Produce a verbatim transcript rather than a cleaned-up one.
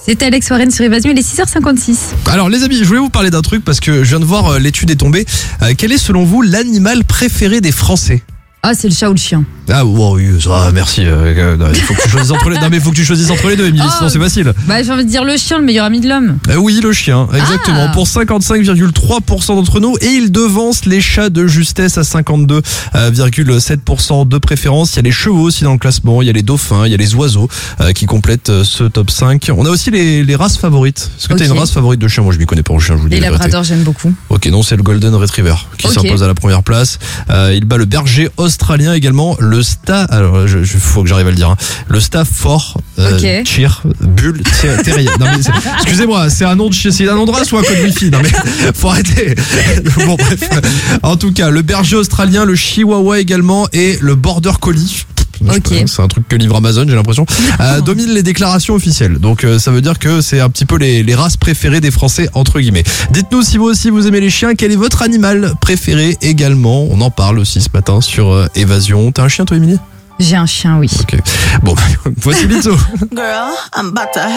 C'était Alex Warren sur Évasion, il est six heures cinquante-six. Alors les amis, je voulais vous parler d'un truc parce que je viens de voir euh, l'étude est tombée. Euh, quel est selon vous l'animal préféré des Français ? Ah, c'est le chat ou le chien. Ah wow, oui, ça, merci. Euh, euh, il faut que tu choisisses entre les. Non mais il faut que tu choisisses entre les deux, Émilie. Oh. Sinon c'est facile. Bah, j'ai envie de dire le chien, le meilleur ami de l'homme. Euh, oui, le chien, exactement. Ah. Pour cinquante-cinq virgule trois pour cent d'entre nous, et il devance les chats de justesse à cinquante-deux virgule sept pour cent de préférence. Il y a les chevaux aussi dans le classement. Il y a les dauphins, il y a les oiseaux euh, qui complètent euh, ce top cinq. On a aussi les, les races favorites. Est-ce que Ok. tu as une race favorite de chien ? Moi, je m'y connais pas en chien. Je vous dis Les la vérité. labradors, j'aime beaucoup. Ok, non, c'est le Golden Retriever qui Ok. s'impose à la première place. Euh, il bat le berger australien également, le Sta. Alors, je, je faut que j'arrive à le dire. Hein. Le Stafford euh, Ok. Cheer Bull Ter- Terrier. Non mais c'est- excusez-moi, c'est un nom de chien, c'est un nom de race ou un code wifi ? Non mais faut arrêter. Bon bref. En tout cas, le berger australien, le Chihuahua également et le Border Collie. Je sais Ok. pas, c'est un truc que livre Amazon, j'ai l'impression. Euh, domine les déclarations officielles. Donc euh, ça veut dire que c'est un petit peu les, les races préférées des Français entre guillemets. Dites-nous si vous aussi vous aimez les chiens. Quel est votre animal préféré également ? On en parle aussi ce matin sur euh, Évasion. T'as un chien toi, Émilie ? J'ai un chien, oui. Ok. Bon, voici Lizzo. Girl, I'm about to